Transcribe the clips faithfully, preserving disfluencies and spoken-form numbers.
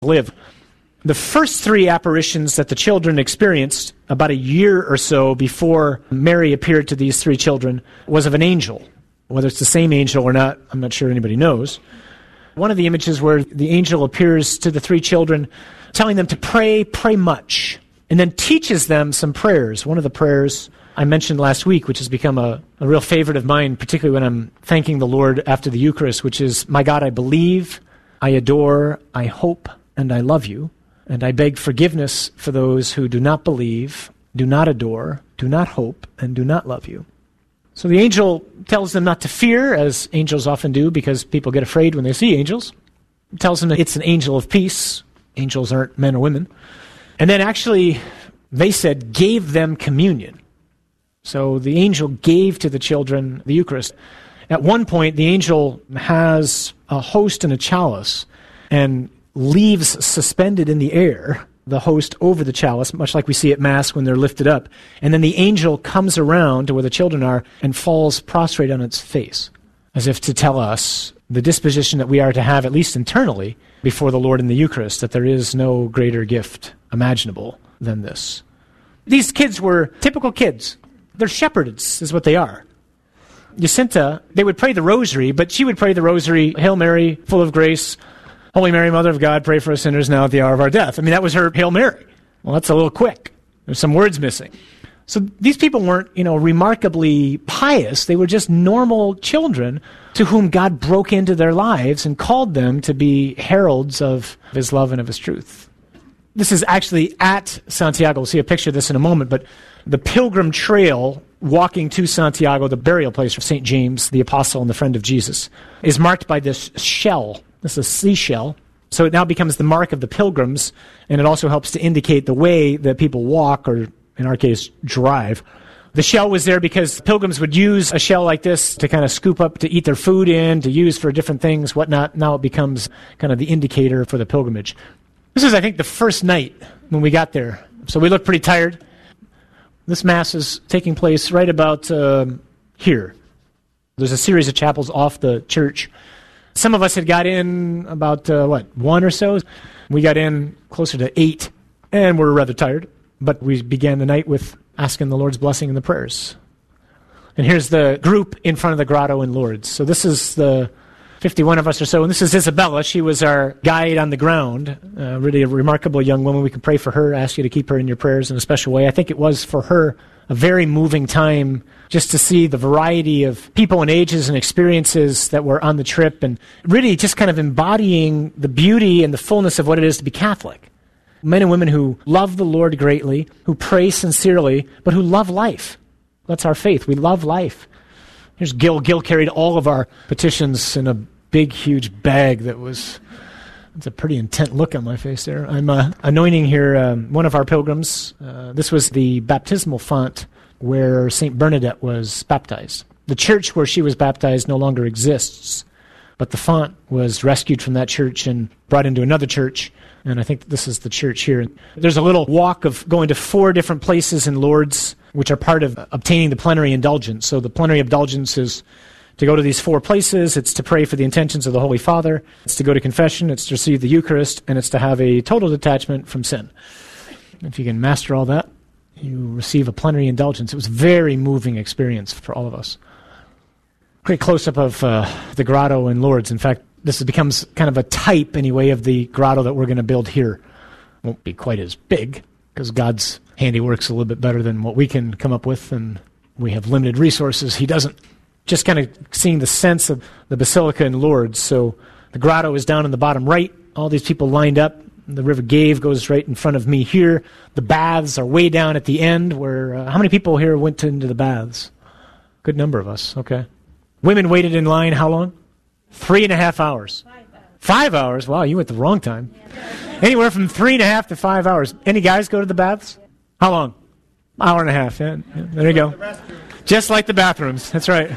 live. The first three apparitions that the children experienced about a year or so before Mary appeared to these three children was of an angel. Whether it's the same angel or not, I'm not sure anybody knows. One of the images where the angel appears to the three children, telling them to pray, pray much, and then teaches them some prayers. One of the prayers I mentioned last week, which has become a, a real favorite of mine, particularly when I'm thanking the Lord after the Eucharist, which is, my God, I believe, I adore, I hope, and I love you. And I beg forgiveness for those who do not believe, do not adore, do not hope, and do not love you. So the angel tells them not to fear, as angels often do, because people get afraid when they see angels. It tells them that it's an angel of peace. Angels aren't men or women. And then actually, they said, gave them communion. So the angel gave to the children the Eucharist. At one point, the angel has a host and a chalice, and leaves suspended in the air the host over the chalice, much like we see at Mass when they're lifted up. And then the angel comes around to where the children are and falls prostrate on its face, as if to tell us the disposition that we are to have, at least internally, before the Lord in the Eucharist, that there is no greater gift imaginable than this. These kids were typical kids. They're shepherds, is what they are. Jacinta, they would pray the rosary, but she would pray the rosary, Hail Mary, full of grace, Holy Mary, Mother of God, pray for us sinners now at the hour of our death. I mean, that was her Hail Mary. Well, that's a little quick. There's some words missing. So these people weren't, you know, remarkably pious. They were just normal children to whom God broke into their lives and called them to be heralds of his love and of his truth. This is actually at Santiago. We'll see a picture of this in a moment, but the pilgrim trail walking to Santiago, the burial place of Saint James, the apostle and the friend of Jesus, is marked by this shell. This is a seashell. So it now becomes the mark of the pilgrims, and it also helps to indicate the way that people walk, or in our case, drive. The shell was there because pilgrims would use a shell like this to kind of scoop up, to eat their food in, to use for different things, whatnot. Now it becomes kind of the indicator for the pilgrimage. This is, I think, the first night when we got there. So we looked pretty tired. This Mass is taking place right about uh, here. There's a series of chapels off the church. Some of us had got in about, uh, what, one or so. We got in closer to eight, and we're rather tired. But we began the night with asking the Lord's blessing and the prayers. And here's the group in front of the grotto in Lourdes. So this is the fifty-one of us or so, and this is Isabella. She was our guide on the ground, uh, really a remarkable young woman. We can pray for her, ask you to keep her in your prayers in a special way. I think it was for her a very moving time just to see the variety of people and ages and experiences that were on the trip, and really just kind of embodying the beauty and the fullness of what it is to be Catholic. Men and women who love the Lord greatly, who pray sincerely, but who love life. That's our faith. We love life. Here's Gil. Gil carried all of our petitions in a big, huge bag that was... It's a pretty intent look on my face there. I'm uh, anointing here um, one of our pilgrims. Uh, this was the baptismal font where Saint Bernadette was baptized. The church where she was baptized no longer exists, but the font was rescued from that church and brought into another church, and I think this is the church here. There's a little walk of going to four different places in Lourdes, which are part of obtaining the plenary indulgence. So the plenary indulgence is to go to these four places. It's to pray for the intentions of the Holy Father. It's to go to confession. It's to receive the Eucharist. And it's to have a total detachment from sin. If you can master all that, you receive a plenary indulgence. It was a very moving experience for all of us. Great close-up of uh, the grotto in Lourdes. In fact, this becomes kind of a type, anyway, of the grotto that we're going to build here. Won't be quite as big, because God's handiwork's a little bit better than what we can come up with, and we have limited resources. He doesn't. Just kind of seeing the sense of the Basilica in Lourdes. So the grotto is down in the bottom right. All these people lined up. The River Gave goes right in front of me here. The baths are way down at the end. Where uh, how many people here went to, into the baths? Good number of us. Okay. Women waited in line how long? Three and a half hours. Five hours. Five hours? Wow, you went the wrong time. Yeah. Anywhere from three and a half to five hours. Any guys go to the baths? How long? Hour and a half. Yeah. Yeah. There you go. Just like the bathrooms. That's right.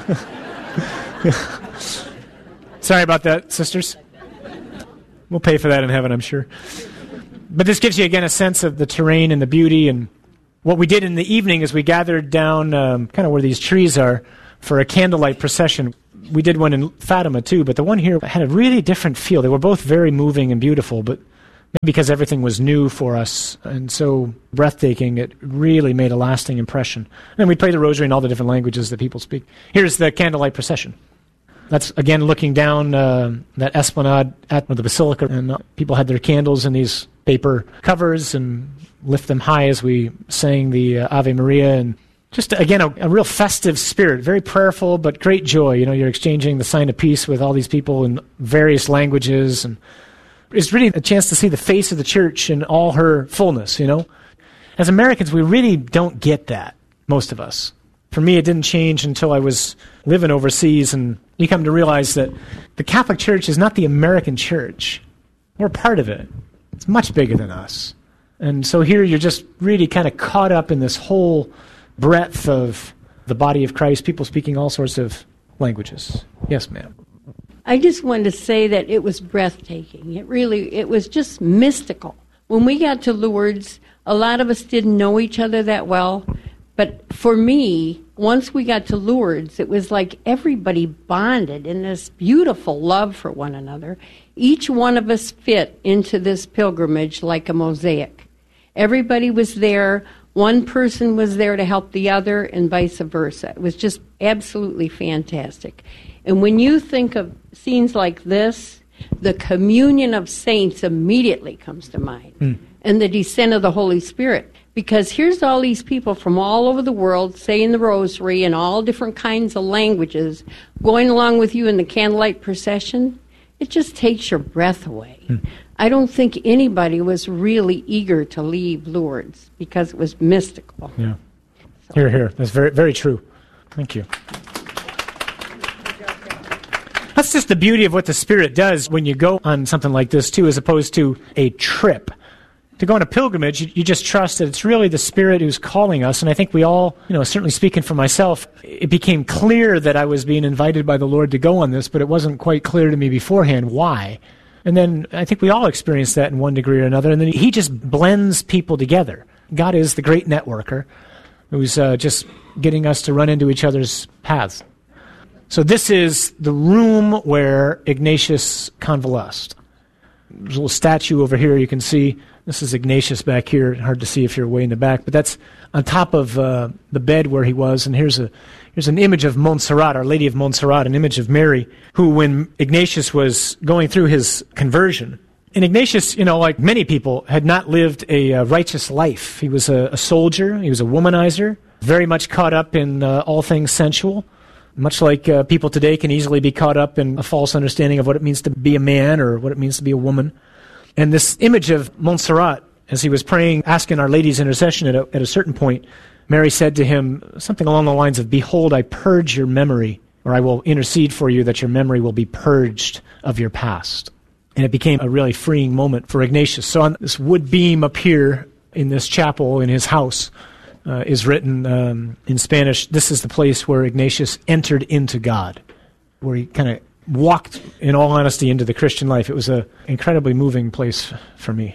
Sorry about that, sisters. We'll pay for that in heaven, I'm sure. But this gives you, again, a sense of the terrain and the beauty. And what we did in the evening is we gathered down um, kind of where these trees are for a candlelight procession. We did one in Fatima, too, but the one here had a really different feel. They were both very moving and beautiful, but maybe because everything was new for us and so breathtaking, it really made a lasting impression. And we play the rosary in all the different languages that people speak. Here's the candlelight procession. That's, again, looking down uh, that esplanade at the basilica, and uh, people had their candles in these paper covers and lift them high as we sang the uh, Ave Maria, and just, again, a, a real festive spirit, very prayerful, but great joy. You know, you're exchanging the sign of peace with all these people in various languages, and it's really a chance to see the face of the church in all her fullness, you know. As Americans, we really don't get that, most of us. For me, it didn't change until I was living overseas, and you come to realize that the Catholic Church is not the American church. We're part of it. It's much bigger than us. And so here you're just really kind of caught up in this whole breadth of the body of Christ, people speaking all sorts of languages. Yes, ma'am. I just wanted to say that it was breathtaking. It really, it was just mystical. When we got to Lourdes, a lot of us didn't know each other that well. But for me, once we got to Lourdes, it was like everybody bonded in this beautiful love for one another. Each one of us fit into this pilgrimage like a mosaic. Everybody was there. One person was there to help the other and vice versa. It was just absolutely fantastic. And when you think of scenes like this, the communion of saints immediately comes to mind, mm. and the descent of the Holy Spirit. Because here's all these people from all over the world saying the rosary in all different kinds of languages, going along with you in the candlelight procession. It just takes your breath away. Hmm. I don't think anybody was really eager to leave Lourdes because it was mystical. Yeah. So. Here, here. That's very, very true. Thank you. That's just the beauty of what the Spirit does when you go on something like this, too, as opposed to a trip. To go on a pilgrimage, you, you just trust that it's really the Spirit who's calling us. And I think we all, you know, certainly speaking for myself, it became clear that I was being invited by the Lord to go on this, but it wasn't quite clear to me beforehand why. And then I think we all experienced that in one degree or another. And then He just blends people together. God is the great networker who's uh, just getting us to run into each other's paths. So this is the room where Ignatius convalesced. There's a little statue over here you can see. This is Ignatius back here. Hard to see if you're way in the back, but that's on top of uh, the bed where he was. And here's a here's an image of Montserrat, Our Lady of Montserrat, an image of Mary, who, when Ignatius was going through his conversion, and Ignatius, you know, like many people, had not lived a uh, righteous life. He was a, a soldier. He was a womanizer, very much caught up in uh, all things sensual. Much like uh, people today can easily be caught up in a false understanding of what it means to be a man or what it means to be a woman. And this image of Montserrat, as he was praying, asking Our Lady's intercession at a, at a certain point, Mary said to him something along the lines of, "Behold, I purge your memory, or I will intercede for you that your memory will be purged of your past." And it became a really freeing moment for Ignatius. So on this wood beam up here in this chapel in his house uh, is written um, in Spanish, "This is the place where Ignatius entered into God," where he kind of walked, in all honesty, into the Christian life. It was an incredibly moving place for me.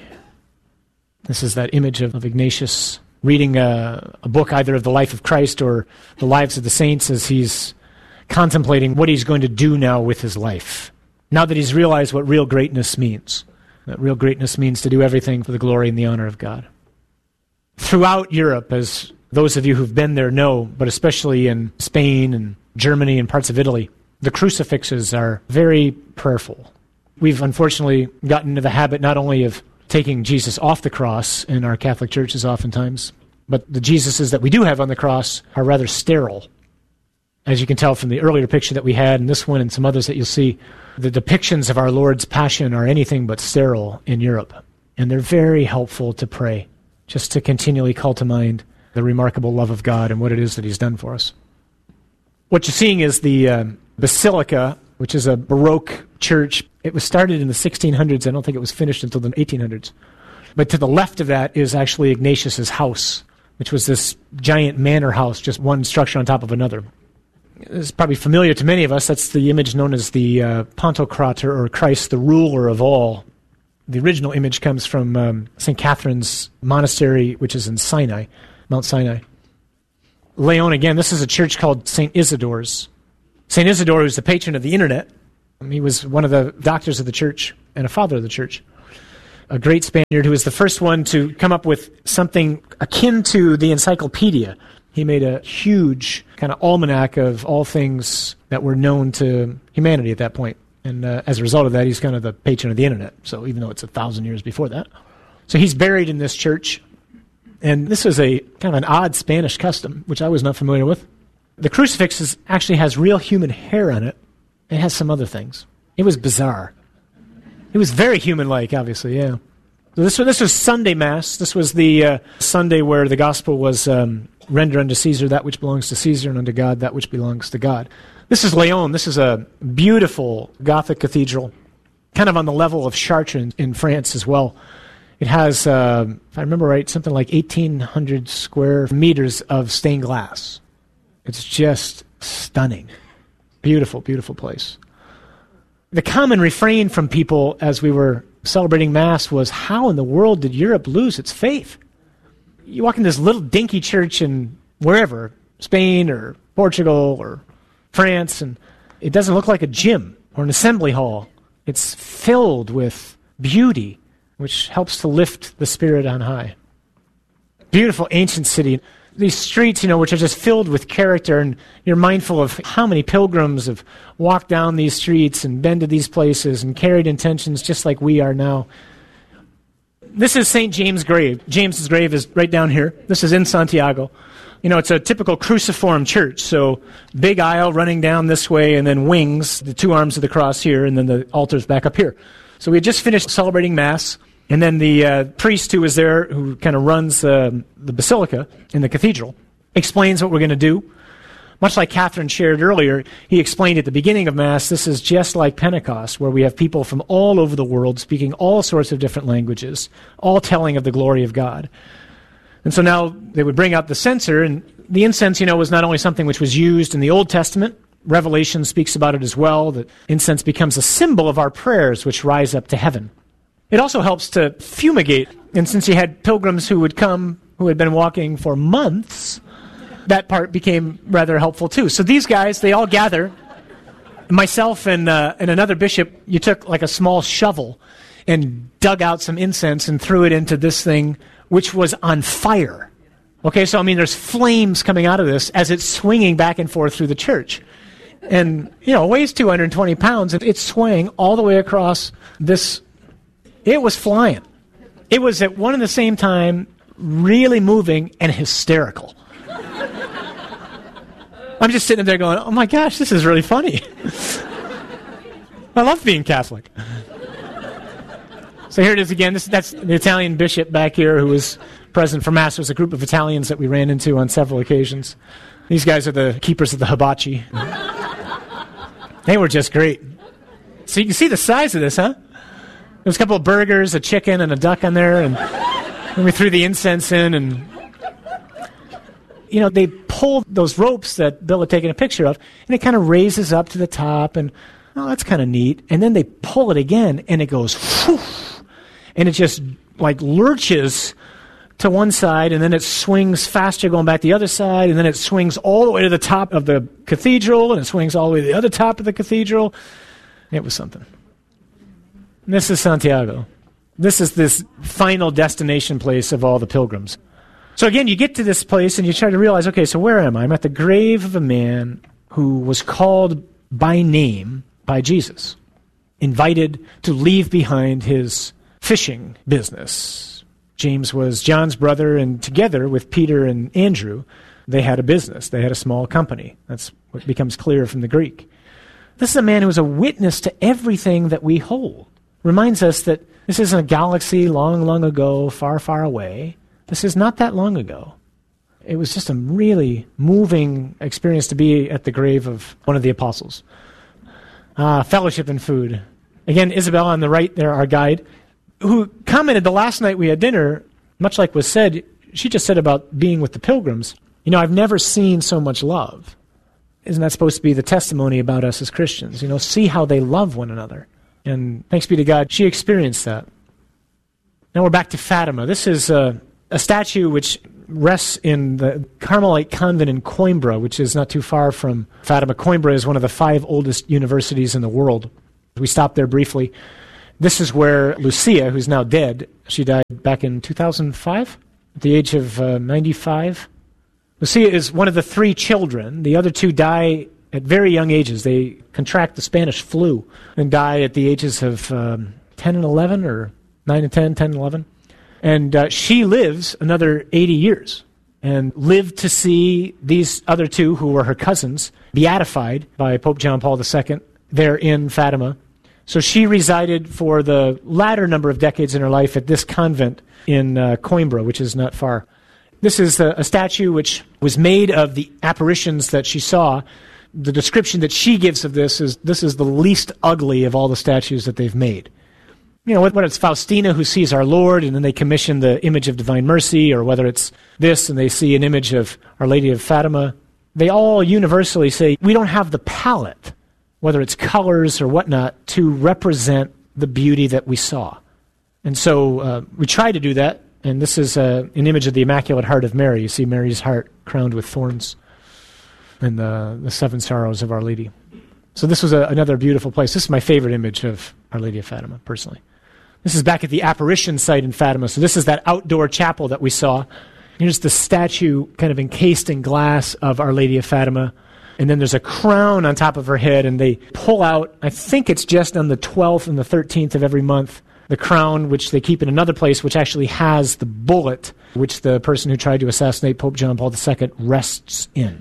This is that image of, of Ignatius reading a, a book either of the life of Christ or the lives of the saints as he's contemplating what he's going to do now with his life. Now that he's realized what real greatness means. That real greatness means to do everything for the glory and the honor of God. Throughout Europe, as those of you who've been there know, but especially in Spain and Germany and parts of Italy, the crucifixes are very prayerful. We've unfortunately gotten into the habit not only of taking Jesus off the cross in our Catholic churches oftentimes, but the Jesuses that we do have on the cross are rather sterile. As you can tell from the earlier picture that we had, and this one and some others that you'll see, the depictions of our Lord's Passion are anything but sterile in Europe. And they're very helpful to pray, just to continually call to mind the remarkable love of God and what it is that He's done for us. What you're seeing is the uh, Basilica, which is a Baroque church. It was started in the sixteen hundreds. I don't think it was finished until the eighteen hundreds. But to the left of that is actually Ignatius's house, which was this giant manor house, just one structure on top of another. It's probably familiar to many of us. That's the image known as the uh, Pantocrator, or Christ, the ruler of all. The original image comes from um, Saint Catherine's Monastery, which is in Sinai, Mount Sinai. Leon, again, this is a church called Saint Isidore's. Saint Isidore was the patron of the internet. He was one of the doctors of the church and a father of the church. a great Spaniard who was the first one to come up with something akin to the encyclopedia. He made a huge kind of almanac of all things that were known to humanity at that point. And uh, as a result of that, he's kind of the patron of the internet. So even though it's a thousand years before that. So he's buried in this church. And this is a kind of an odd Spanish custom, which I was not familiar with. The crucifix is, actually has real human hair on it. It has some other things. It was bizarre. It was very human-like, obviously, yeah. So this, this was Sunday Mass. This was the uh, Sunday where the gospel was um, render unto Caesar that which belongs to Caesar, and unto God that which belongs to God. This is Lyon. This is a beautiful Gothic cathedral, kind of on the level of Chartres in, in France as well. It has, uh, if I remember right, something like eighteen hundred square meters of stained glass. It's just stunning. Beautiful, beautiful place. The common refrain from people as we were celebrating Mass was, how in the world did Europe lose its faith? You walk in this little dinky church in wherever, Spain or Portugal or France, and it doesn't look like a gym or an assembly hall. It's filled with beauty, which helps to lift the spirit on high. Beautiful ancient city. These streets, you know, which are just filled with character, and you're mindful of how many pilgrims have walked down these streets and been to these places and carried intentions just like we are now. This is Saint James' grave. James's grave is right down here. This is in Santiago. You know, it's a typical cruciform church, so big aisle running down this way, and then wings, the two arms of the cross here, and then the altar's back up here. So we had just finished celebrating Mass, and then the uh, priest who was there, who kind of runs uh, the basilica in the cathedral, explains what we're going to do. Much like Catherine shared earlier, he explained at the beginning of Mass, this is just like Pentecost, where we have people from all over the world speaking all sorts of different languages, all telling of the glory of God. And so now they would bring out the censer, and the incense, you know, was not only something which was used in the Old Testament. Revelation speaks about it as well, that incense becomes a symbol of our prayers which rise up to heaven. It also helps to fumigate, and since you had pilgrims who would come who had been walking for months, that part became rather helpful too. So these guys, they all gather. Myself and uh, and another bishop, you took like a small shovel and dug out some incense and threw it into this thing, which was on fire. Okay, so I mean, there's flames coming out of this as it's swinging back and forth through the church. And, you know, it weighs two hundred twenty pounds. It's swaying all the way across this. It was flying. It was at one and the same time really moving and hysterical. I'm just sitting there going, oh my gosh, this is really funny. I love being Catholic. So here it is again. This, that's the Italian bishop back here who was present for Mass. There was a group of Italians that we ran into on several occasions. These guys are the keepers of the hibachi. They were just great. So you can see the size of this, huh? There was a couple of burgers, a chicken, and a duck on there, and then we threw the incense in, and, you know, they pulled those ropes that Bill had taken a picture of, and it kind of raises up to the top, and, oh, that's kind of neat. And then they pull it again, and it goes, whoosh, and it just, like, lurches to one side, and then it swings faster going back the other side, and then it swings all the way to the top of the cathedral, and it swings all the way to the other top of the cathedral. It was something. And this is Santiago. This is this final destination place of all the pilgrims. So again, you get to this place, and you try to realize, okay, so where am I? I'm at the grave of a man who was called by name by Jesus, invited to leave behind his fishing business. James was John's brother, and together with Peter and Andrew, they had a business. They had a small company. That's what becomes clear from the Greek. This is a man who was a witness to everything that we hold. Reminds us that this isn't a galaxy long, long ago, far, far away. This is not that long ago. It was just a really moving experience to be at the grave of one of the apostles. Ah, fellowship and food. Again, Isabel on the right there, our guide, who commented the last night we had dinner, much like was said, she just said about being with the pilgrims, you know, I've never seen so much love. Isn't that supposed to be the testimony about us as Christians? You know, see how they love one another. And thanks be to God, she experienced that. Now we're back to Fatima. This is a, a statue which rests in the Carmelite convent in Coimbra, which is not too far from Fatima. Coimbra is one of the five oldest universities in the world. We stopped there briefly. This is where Lucia, who's now dead, she died back in two thousand five at the age of uh, ninety-five. Lucia is one of the three children. The other two die at very young ages. They contract the Spanish flu and die at the ages of um, ten and eleven, or nine and ten, ten and eleven. And uh, she lives another eighty years and lived to see these other two, who were her cousins, beatified by Pope John Paul the Second there in Fatima. So she resided for the latter number of decades in her life at this convent in uh, Coimbra, which is not far. This is a, a statue which was made of the apparitions that she saw. The description that she gives of this is, this is the least ugly of all the statues that they've made. You know, whether it's Faustina who sees our Lord and then they commission the image of Divine Mercy, or whether it's this and they see an image of Our Lady of Fatima, they all universally say, we don't have the palette, whether it's colors or whatnot, to represent the beauty that we saw. And so uh, we try to do that, and this is uh, an image of the Immaculate Heart of Mary. You see Mary's heart crowned with thorns and the, the seven sorrows of Our Lady. So this was a, another beautiful place. This is my favorite image of Our Lady of Fatima, personally. This is back at the apparition site in Fatima. So this is that outdoor chapel that we saw. Here's the statue kind of encased in glass of Our Lady of Fatima. And then there's a crown on top of her head, and they pull out, I think it's just on the twelfth and the thirteenth of every month, the crown, which they keep in another place, which actually has the bullet which the person who tried to assassinate Pope John Paul the Second rests in.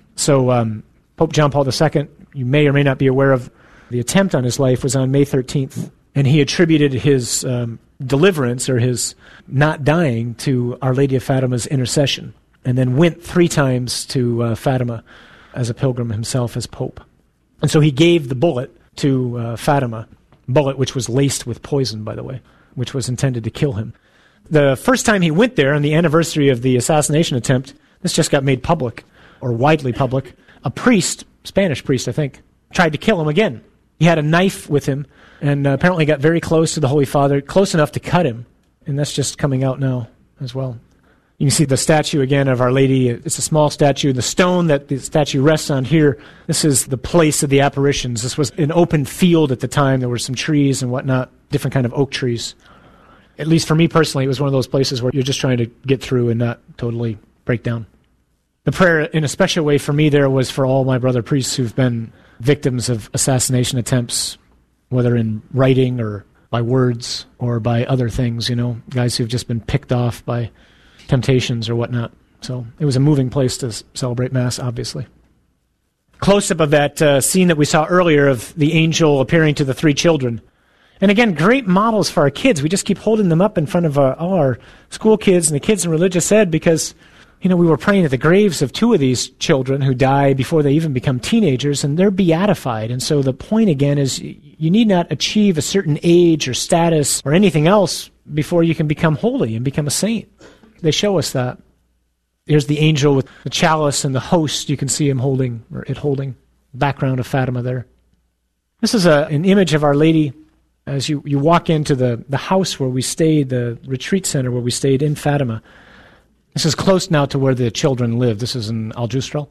So um, Pope John Paul the Second, you may or may not be aware of, the attempt on his life was on May thirteenth, and he attributed his um, deliverance, or his not dying, to Our Lady of Fatima's intercession, and then went three times to uh, Fatima as a pilgrim himself as Pope. And so he gave the bullet to uh, Fatima, bullet which was laced with poison, by the way, which was intended to kill him. The first time he went there, on the anniversary of the assassination attempt, this just got made public, or widely public, a priest, Spanish priest I think, tried to kill him again. He had a knife with him, and uh, apparently got very close to the Holy Father, close enough to cut him, and that's just coming out now as well. You can see the statue again of Our Lady. It's a small statue. The stone that the statue rests on here, this is the place of the apparitions. This was an open field at the time. There were some trees and whatnot, different kind of oak trees. At least for me personally, it was one of those places where you're just trying to get through and not totally break down. The prayer in a special way for me there was for all my brother priests who've been victims of assassination attempts, whether in writing or by words or by other things, you know, guys who've just been picked off by temptations or whatnot. So it was a moving place to s- celebrate Mass, obviously. Close-up of that uh, scene that we saw earlier of the angel appearing to the three children. And again, great models for our kids. We just keep holding them up in front of uh, all our school kids and the kids in religious ed because, you know, we were praying at the graves of two of these children who die before they even become teenagers, and they're beatified. And so the point, again, is you need not achieve a certain age or status or anything else before you can become holy and become a saint. They show us that. Here's the angel with the chalice and the host. You can see him holding, or it holding, background of Fatima there. This is a, an image of Our Lady as you, you walk into the, the house where we stayed, the retreat center where we stayed in Fatima. This is close now to where the children live. This is in Aljustrel.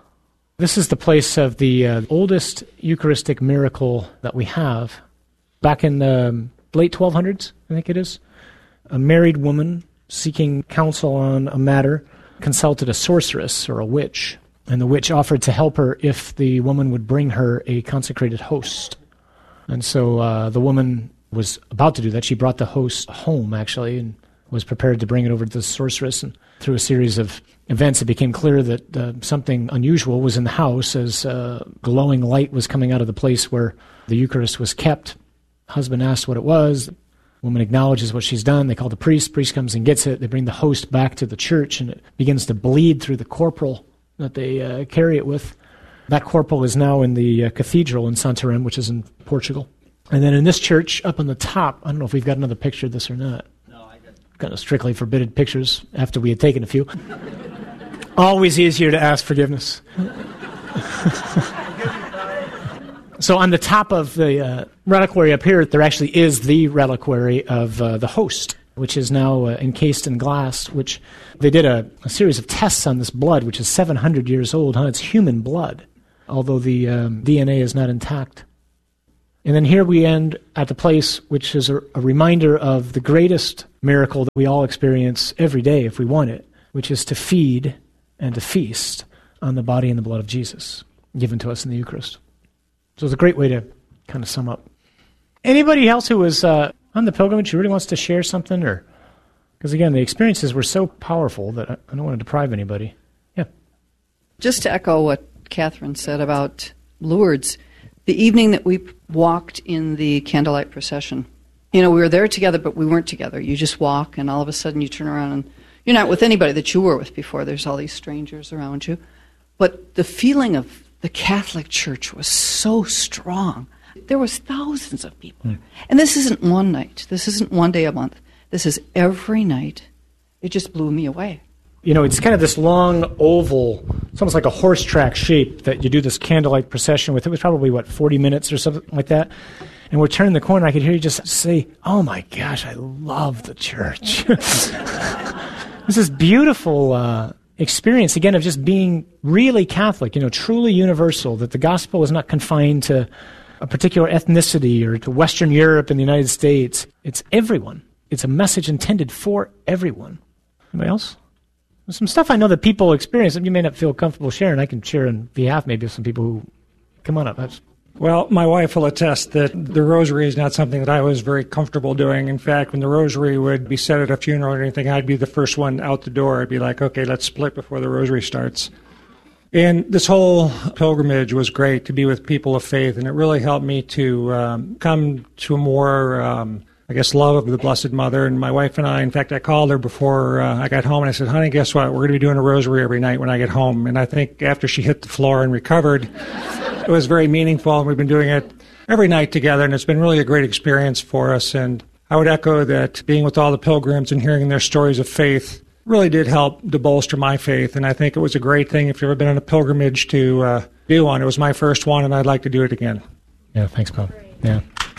This is the place of the uh, oldest Eucharistic miracle that we have. Back in the late twelve hundreds, I think it is, a married woman seeking counsel on a matter consulted a sorceress or a witch, and the witch offered to help her if the woman would bring her a consecrated host. And so uh, the woman was about to do that. She brought the host home, actually, and was prepared to bring it over to the sorceress. And through a series of events, it became clear that uh, something unusual was in the house as uh, glowing light was coming out of the place where the Eucharist was kept. Husband asked what it was. The woman acknowledges what she's done. They call the priest. Priest comes and gets it. They bring the host back to the church, and it begins to bleed through the corporal that they uh, carry it with. That corporal is now in the uh, cathedral in Santarém, which is in Portugal. And then in this church, up on the top, I don't know if we've got another picture of this or not. No, I didn't. Kind of strictly forbidden pictures after we had taken a few. Always easier to ask forgiveness. So on the top of the uh, reliquary up here, there actually is the reliquary of uh, the host, which is now uh, encased in glass, which they did a, a series of tests on this blood, which is seven hundred years old. Huh? It's human blood, although the um, D N A is not intact. And then here we end at the place which is a, a reminder of the greatest miracle that we all experience every day if we want it, which is to feed and to feast on the body and the blood of Jesus given to us in the Eucharist. So it's a great way to kind of sum up. Anybody else who was uh, on the pilgrimage who really wants to share something? Or because, again, the experiences were so powerful that I, I don't want to deprive anybody. Yeah. Just to echo what Catherine said about Lourdes, the evening that we walked in the candlelight procession, you know, we were there together, but we weren't together. You just walk, and all of a sudden you turn around, and you're not with anybody that you were with before. There's all these strangers around you. But the feeling of the Catholic Church was so strong. There was thousands of people. Mm. And this isn't one night. This isn't one day a month. This is every night. It just blew me away. You know, it's kind of this long oval, it's almost like a horse track shape that you do this candlelight procession with. It was probably, what, forty minutes or something like that? And we're turning the corner, I could hear you just say, oh my gosh, I love the church. This is beautiful uh, experience, again, of just being really Catholic, you know, truly universal, that the gospel is not confined to a particular ethnicity or to Western Europe and the United States. It's everyone. It's a message intended for everyone. Anybody else? There's some stuff I know that people experience that you may not feel comfortable sharing. I can share on behalf maybe of some people who... Come on up. That's... Well, my wife will attest that the rosary is not something that I was very comfortable doing. In fact, when the rosary would be said at a funeral or anything, I'd be the first one out the door. I'd be like, okay, let's split before the rosary starts. And this whole pilgrimage was great to be with people of faith, and it really helped me to um, come to a more... Um, I guess, love of the Blessed Mother. And my wife and I, in fact, I called her before uh, I got home, and I said, honey, guess what? We're going to be doing a rosary every night when I get home. And I think after she hit the floor and recovered, it was very meaningful, and we've been doing it every night together, and it's been really a great experience for us. And I would echo that being with all the pilgrims and hearing their stories of faith really did help to bolster my faith. And I think it was a great thing, if you've ever been on a pilgrimage, to uh, do one. It was my first one, and I'd like to do it again. Yeah, thanks, Bob. Yeah.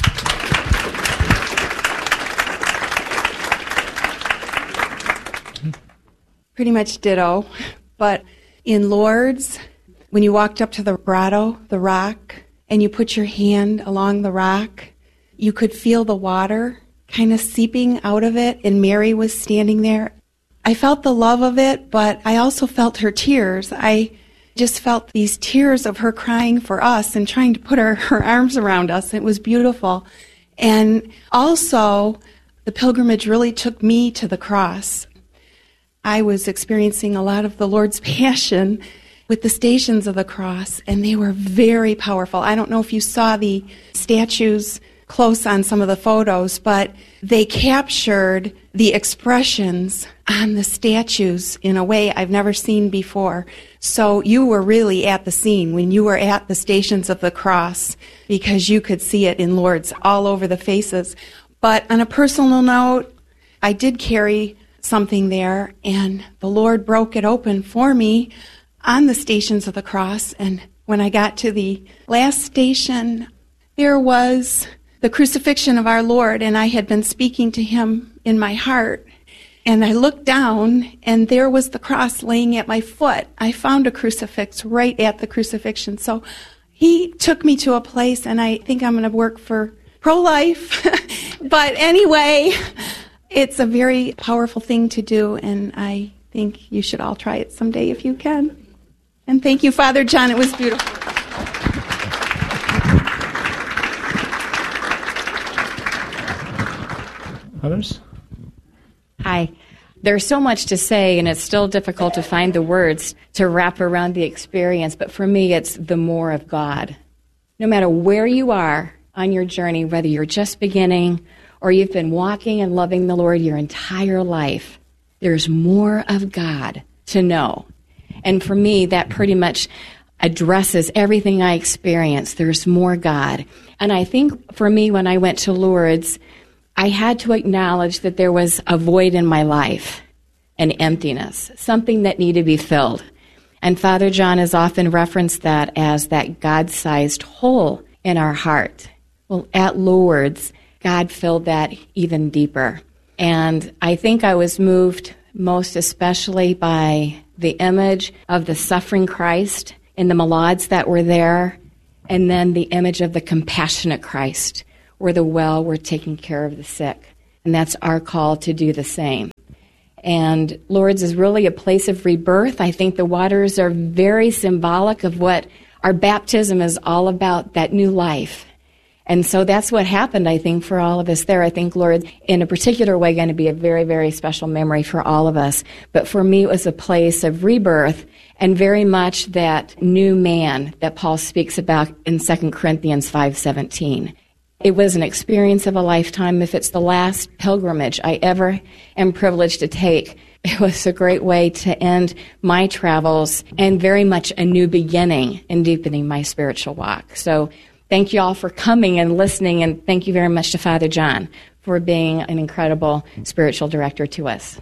Pretty much ditto, but in Lourdes, when you walked up to the grotto, the rock, and you put your hand along the rock, you could feel the water kind of seeping out of it, and Mary was standing there. I felt the love of it, but I also felt her tears. I just felt these tears of her crying for us and trying to put her, her arms around us. It was beautiful. And also, the pilgrimage really took me to the cross. I was experiencing a lot of the Lord's Passion with the Stations of the Cross, and they were very powerful. I don't know if you saw the statues close on some of the photos, but they captured the expressions on the statues in a way I've never seen before. So you were really at the scene when you were at the Stations of the Cross, because you could see it in Lourdes all over the faces. But on a personal note, I did carry something there, and the Lord broke it open for me on the Stations of the Cross. And when I got to the last station, there was the crucifixion of our Lord, and I had been speaking to him in my heart. And I looked down, and there was the cross laying at my foot. I found a crucifix right at the crucifixion. So he took me to a place, and I think I'm going to work for pro-life. But anyway, it's a very powerful thing to do, and I think you should all try it someday if you can. And thank you, Father John. It was beautiful. Others? Hi. There's so much to say, and it's still difficult to find the words to wrap around the experience, but for me, it's the more of God. No matter where you are on your journey, whether you're just beginning or you've been walking and loving the Lord your entire life, there's more of God to know. And for me, that pretty much addresses everything I experience. There's more God. And I think for me, when I went to Lourdes, I had to acknowledge that there was a void in my life, an emptiness, something that needed to be filled. And Father John has often referenced that as that God-sized hole in our heart. Well, at Lourdes, God filled that even deeper. And I think I was moved most especially by the image of the suffering Christ and the malades that were there, And then the image of the compassionate Christ, where the well, we're taking care of the sick. And that's our call to do the same. And Lourdes is really a place of rebirth. I think the waters are very symbolic of what our baptism is all about, that new life. And so that's what happened, I think, for all of us there. I think Lourdes, in a particular way, going to be a very, very special memory for all of us. But for me, it was a place of rebirth and very much that new man that Paul speaks about in Second Corinthians five seventeen. It was an experience of a lifetime. If it's the last pilgrimage I ever am privileged to take, it was a great way to end my travels and very much a new beginning in deepening my spiritual walk. So thank you all for coming and listening, and thank you very much to Father John for being an incredible spiritual director to us.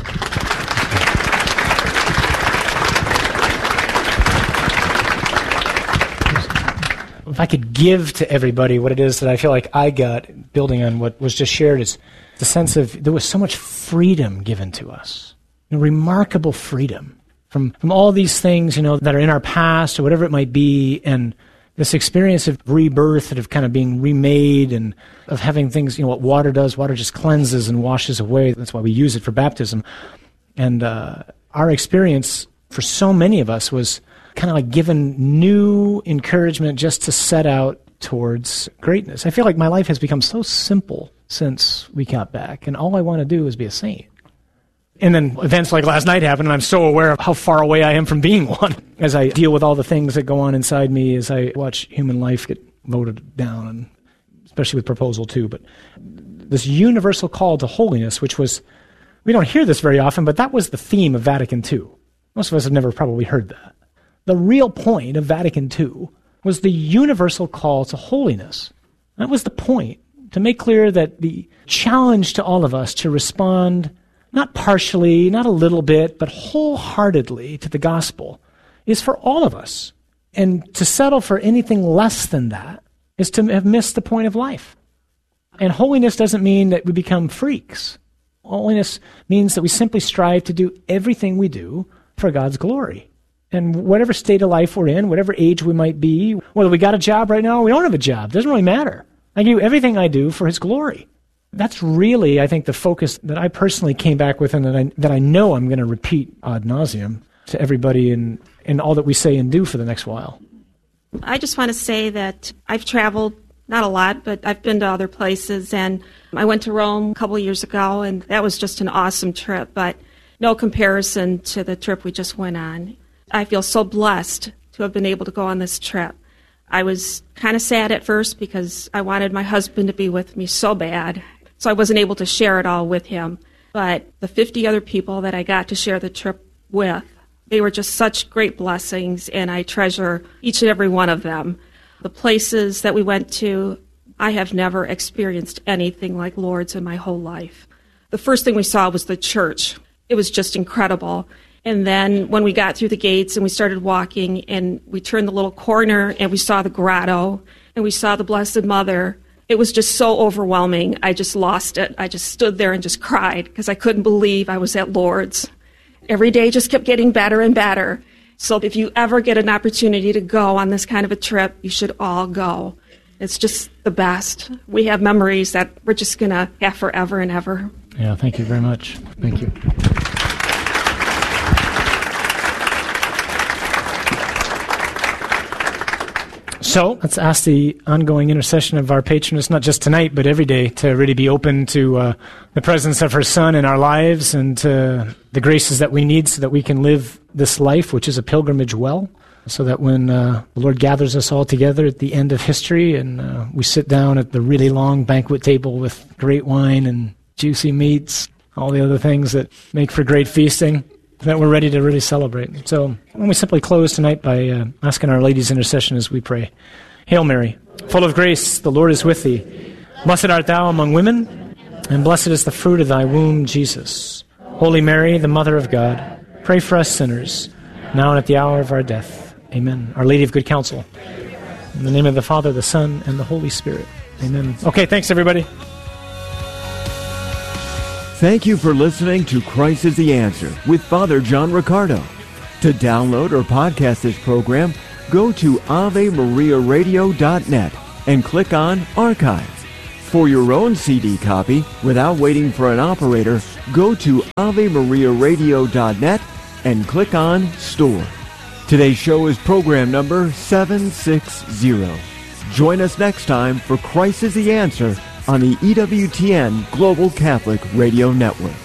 If I could give to everybody what it is that I feel like I got, building on what was just shared, is the sense of there was so much freedom given to us, you know, remarkable freedom from, from all these things, you know, that are in our past or whatever it might be, and this experience of rebirth and of kind of being remade and of having things, you know, what water does, water just cleanses and washes away. That's why we use it for baptism. And uh, our experience for so many of us was kind of like given new encouragement just to set out towards greatness. I feel like my life has become so simple since we got back, and all I want to do is be a saint. And then events like last night happened, and I'm so aware of how far away I am from being one as I deal with all the things that go on inside me as I watch human life get voted down, and especially with Proposal two. But this universal call to holiness, which was, we don't hear this very often, but that was the theme of Vatican two. Most of us have never probably heard that. The real point of Vatican two was the universal call to holiness. That was the point, to make clear that the challenge to all of us to respond not partially, not a little bit, but wholeheartedly to the gospel is for all of us. And to settle for anything less than that is to have missed the point of life. And holiness doesn't mean that we become freaks. Holiness means that we simply strive to do everything we do for God's glory. And whatever state of life we're in, whatever age we might be, whether we got a job right now or we don't have a job, doesn't really matter. I do everything I do for His glory. That's really, I think, the focus that I personally came back with, and that I, that I know I'm going to repeat ad nauseum to everybody in, in all that we say and do for the next while. I just want to say that I've traveled, not a lot, but I've been to other places, and I went to Rome a couple of years ago, and that was just an awesome trip, but no comparison to the trip we just went on. I feel so blessed to have been able to go on this trip. I was kind of sad at first because I wanted my husband to be with me so bad, so I wasn't able to share it all with him. But the fifty other people that I got to share the trip with, they were just such great blessings, and I treasure each and every one of them. The places that we went to, I have never experienced anything like Lourdes in my whole life. The first thing we saw was the church. It was just incredible. And then when we got through the gates and we started walking and we turned the little corner and we saw the grotto and we saw the Blessed Mother, it was just so overwhelming. I just lost it. I just stood there and just cried because I couldn't believe I was at Lourdes. Every day just kept getting better and better. So if you ever get an opportunity to go on this kind of a trip, you should all go. It's just the best. We have memories that we're just going to have forever and ever. Yeah, thank you very much. Thank you. So let's ask the ongoing intercession of our patroness, not just tonight, but every day, to really be open to uh, the presence of her Son in our lives and to the graces that we need so that we can live this life, which is a pilgrimage well, so that when uh, the Lord gathers us all together at the end of history and uh, we sit down at the really long banquet table with great wine and juicy meats, all the other things that make for great feasting, that we're ready to really celebrate. So when we simply close tonight by uh, asking Our Lady's intercession as we pray. Hail Mary, full of grace, the Lord is with thee. Blessed art thou among women, and blessed is the fruit of thy womb, Jesus. Holy Mary, the Mother of God, pray for us sinners, now and at the hour of our death. Amen. Our Lady of Good Counsel. In the name of the Father, the Son, and the Holy Spirit. Amen. Okay, thanks everybody. Thank you for listening to Christ is the Answer with Father John Riccardo. To download or podcast this program, go to ave maria radio dot net and click on Archive. For your own C D copy, without waiting for an operator, go to ave maria radio dot net and click on Store. Today's show is program number seven sixty. Join us next time for Christ is the Answer on the E W T N Global Catholic Radio Network.